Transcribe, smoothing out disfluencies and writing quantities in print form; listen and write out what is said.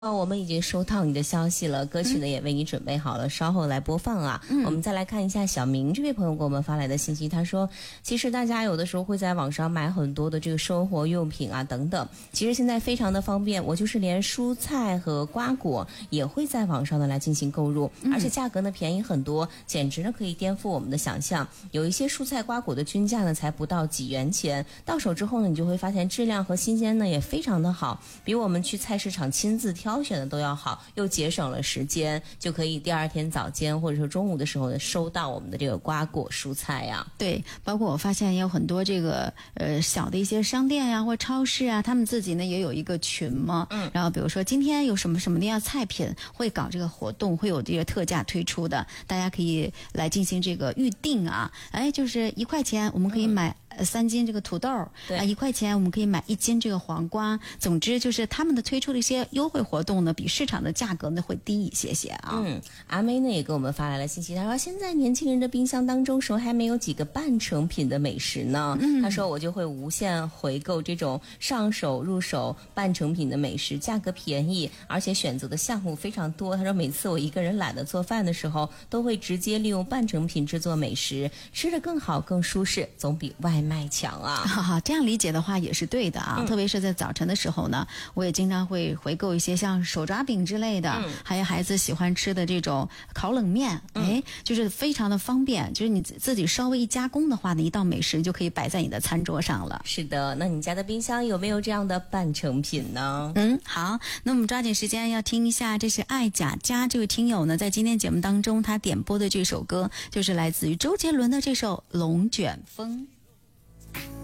我们已经收到你的消息了，歌曲呢也为你准备好了，稍后来播放啊。我们再来看一下小明这位朋友给我们发来的信息，他说其实大家有的时候会在网上买很多的这个生活用品啊等等，其实现在非常的方便，我就是连蔬菜和瓜果也会在网上呢来进行购入，而且价格呢便宜很多，简直呢可以颠覆我们的想象。有一些蔬菜瓜果的均价呢才不到几元钱，到手之后呢你就会发现质量和新鲜呢也非常的好，比我们去菜市场亲自挑选的都要好，又节省了时间，就可以第二天早间或者说中午的时候呢收到我们的这个瓜果蔬菜呀。 对，包括我发现也有很多这个小的一些商店呀或超市啊，他们自己呢也有一个群嘛，然后比如说今天有什么什么的样菜品会搞这个活动，会有这个特价推出的，大家可以来进行这个预定啊。就是1块钱我们可以买3斤这个土豆，1块钱我们可以买1斤这个黄瓜。总之就是他们的推出的一些优惠活动呢，比市场的价格呢会低一些啊。 阿妹呢也给我们发来了信息，她说现在年轻人的冰箱当中手还没有几个半成品的美食呢。她说我就会无限回购这种上手入手半成品的美食，价格便宜，而且选择的项目非常多。她说每次我一个人懒得做饭的时候，都会直接利用半成品制作美食，吃得更好更舒适，总比外卖强啊。 这样理解的话也是对的啊。特别是在早晨的时候呢，我也经常会回购一些像手抓饼之类的，还有孩子喜欢吃的这种烤冷面，就是非常的方便，就是你自己稍微一加工的话呢，一道美食就可以摆在你的餐桌上了。 是的，那你家的冰箱有没有这样的半成品呢？ 好，那我们抓紧时间要听一下，这是爱贾家这位听友呢，在今天节目当中他点播的这首歌，就是来自于周杰伦的这首《龙卷风》。